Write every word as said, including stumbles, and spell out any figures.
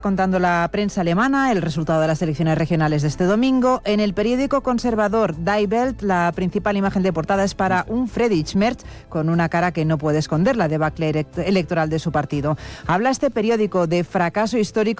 Contando la prensa alemana el resultado de las elecciones regionales de este domingo. En el periódico conservador Die Welt, la principal imagen de portada es para un Friedrich Merz con una cara que no puede esconder la debacle electoral de su partido. Habla este periódico de fracaso histórico